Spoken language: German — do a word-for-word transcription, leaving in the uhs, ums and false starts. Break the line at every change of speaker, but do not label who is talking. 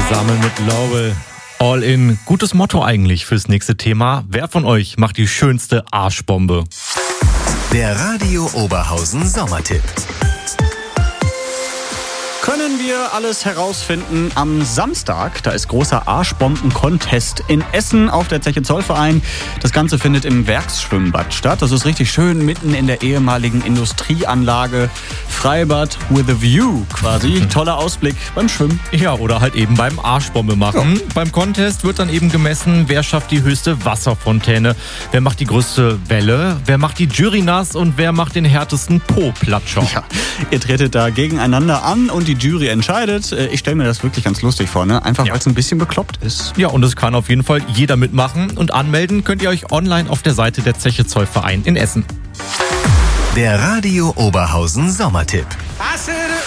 Sammeln mit Laurel. All in. Gutes Motto eigentlich fürs nächste Thema. Wer von euch macht die schönste Arschbombe?
Der Radio Oberhausen Sommertipp.
Können wir alles herausfinden am Samstag. Da ist großer Arschbomben-Contest in Essen auf der Zeche Zollverein. Das Ganze findet im Werksschwimmbad statt. Das ist richtig schön mitten in der ehemaligen Industrieanlage. Freibad with a view quasi. Toller Ausblick beim Schwimmen.
Ja, oder halt eben beim Arschbombe machen. Ja. Beim Contest wird dann eben gemessen, wer schafft die höchste Wasserfontäne, wer macht die größte Welle, wer macht die Jury nass und wer macht den härtesten Po-Platscher.
Ja, ihr tretet da gegeneinander an und die Jury entscheidet. Ich stelle mir das wirklich ganz lustig vor, ne? Einfach, ja. weil es ein bisschen bekloppt ist.
Ja, und es kann auf jeden Fall jeder mitmachen. Und anmelden könnt ihr euch online auf der Seite der Zeche Zollverein in Essen.
Der Radio Oberhausen Sommertipp.